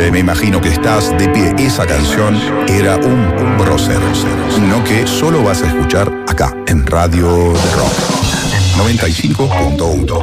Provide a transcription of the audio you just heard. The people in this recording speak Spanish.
Me imagino que estás de pie. Esa canción era un prócer. No que solo vas a escuchar acá, en Radio de Rock 95.1.